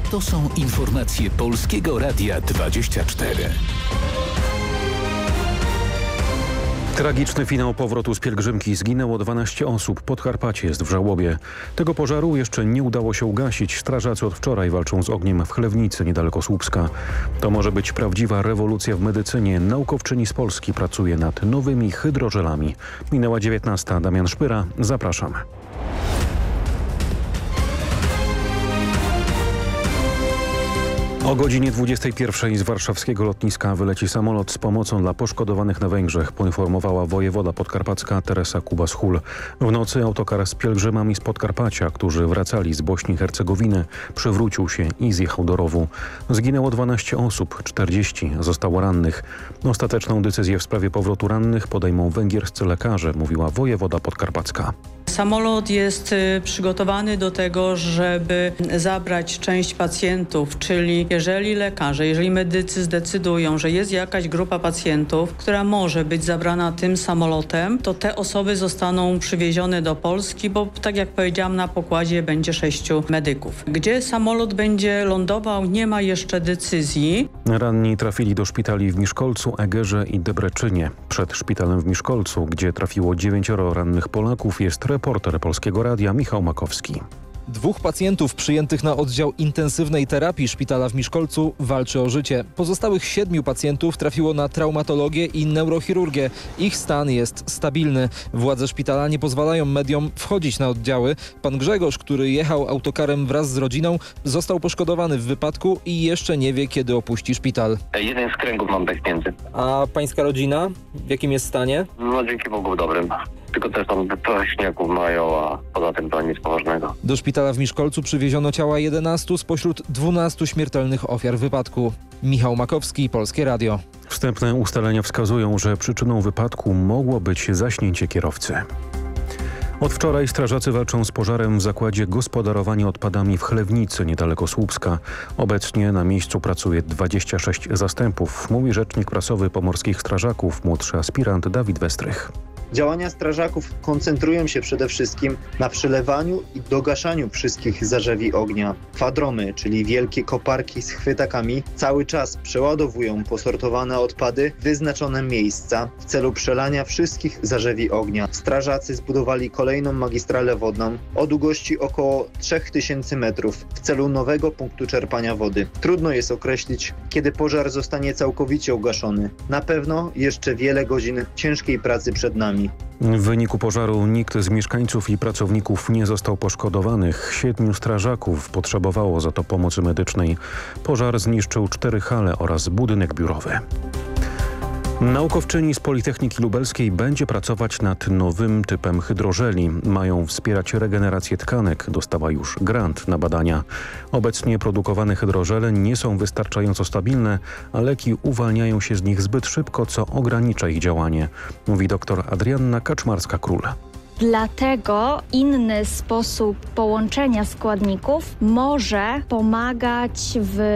To są informacje Polskiego Radia 24. Tragiczny finał powrotu z pielgrzymki. Zginęło 12 osób. Podkarpacie jest w żałobie. Tego pożaru jeszcze nie udało się ugasić. Strażacy od wczoraj walczą z ogniem w Chlewnicy, niedaleko Słupska. To może być prawdziwa rewolucja w medycynie. Naukowczyni z Polski pracuje nad nowymi hydrożelami. Minęła 19. Damian Szpyra. Zapraszam. O godzinie 21 z warszawskiego lotniska wyleci samolot z pomocą dla poszkodowanych na Węgrzech, poinformowała wojewoda podkarpacka Teresa Kubas-Hul. W nocy autokar z pielgrzymami z Podkarpacia, którzy wracali z Bośni i Hercegowiny, przewrócił się i zjechał do rowu. Zginęło 12 osób, 40 zostało rannych. Ostateczną decyzję w sprawie powrotu rannych podejmą węgierscy lekarze, mówiła wojewoda podkarpacka. Samolot jest przygotowany do tego, żeby zabrać część pacjentów, czyli jeżeli medycy zdecydują, że jest jakaś grupa pacjentów, która może być zabrana tym samolotem, to te osoby zostaną przywiezione do Polski, bo tak jak powiedziałam, na pokładzie będzie 6 medyków. Gdzie samolot będzie lądował, nie ma jeszcze decyzji. Ranni trafili do szpitali w Miszkolcu, Egerze i Debreczynie. Przed szpitalem w Miszkolcu, gdzie trafiło 9 rannych Polaków, jest reporter Polskiego Radia Michał Makowski. 2 pacjentów przyjętych na oddział intensywnej terapii szpitala w Miszkolcu walczy o życie. Pozostałych 7 pacjentów trafiło na traumatologię i neurochirurgię. Ich stan jest stabilny. Władze szpitala nie pozwalają mediom wchodzić na oddziały. Pan Grzegorz, który jechał autokarem wraz z rodziną, został poszkodowany w wypadku i jeszcze nie wie, kiedy opuści szpital. Jeden z kręgów mam pęknięty. A pańska rodzina? W jakim jest stanie? No dzięki Bogu w dobrym. Tylko też tam trochę śniegów mają, a poza tym to nic poważnego. Do szpitala w Miszkolcu przywieziono ciała 11 spośród 12 śmiertelnych ofiar wypadku. Michał Makowski, Polskie Radio. Wstępne ustalenia wskazują, że przyczyną wypadku mogło być zaśnięcie kierowcy. Od wczoraj strażacy walczą z pożarem w zakładzie gospodarowania odpadami w Chlewnicy, niedaleko Słupska. Obecnie na miejscu pracuje 26 zastępów, mówi rzecznik prasowy pomorskich strażaków, młodszy aspirant Dawid Westrych. Działania strażaków koncentrują się przede wszystkim na przelewaniu i dogaszaniu wszystkich zarzewi ognia. Kwadromy, czyli wielkie koparki z chwytakami, cały czas przeładowują posortowane odpady w wyznaczone miejsca w celu przelania wszystkich zarzewi ognia. Strażacy zbudowali kolejną magistralę wodną o długości około 3000 metrów w celu nowego punktu czerpania wody. Trudno jest określić, kiedy pożar zostanie całkowicie ugaszony. Na pewno jeszcze wiele godzin ciężkiej pracy przed nami. W wyniku pożaru nikt z mieszkańców i pracowników nie został poszkodowanych. 7 strażaków potrzebowało za to pomocy medycznej. Pożar zniszczył 4 hale oraz budynek biurowy. Naukowczyni z Politechniki Lubelskiej będzie pracować nad nowym typem hydrożeli. Mają wspierać regenerację tkanek. Dostała już grant na badania. Obecnie produkowane hydrożele nie są wystarczająco stabilne, a leki uwalniają się z nich zbyt szybko, co ogranicza ich działanie, mówi dr Adrianna Kaczmarska-Król. Dlatego inny sposób połączenia składników może pomagać w